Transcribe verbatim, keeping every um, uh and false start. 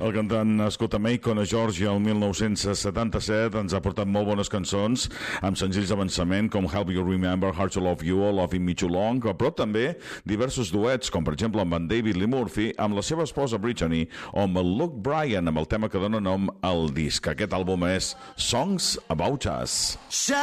El cantant nascut a Macon, a Georgia, el mil nou-cents setanta-set, ens ha portat molt bones cançons amb senzills d'avançament com Help You Remember, Hard to Love You o Loving Me Too Long, però també diversos duets, com per exemple amb en David Lee Murphy, amb la seva esposa Brittany, o amb el Luke Bryan, amb el tema que dona nom al disc. Aquest àlbum és Songs About Us.